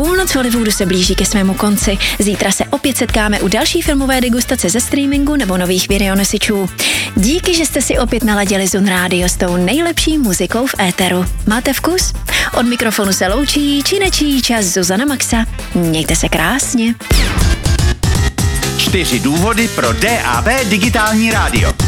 Půlnoc Hollywoodu se blíží ke svému konci. Zítra se opět setkáme u další filmové degustace ze streamingu nebo nových videonosičů. Díky, že jste si opět naladili Zun Radio s tou nejlepší muzikou v éteru. Máte vkus? Od mikrofonu se loučí činečí čas Zuzana Maxa. Mějte se krásně. 4 důvody pro DAB digitální rádio.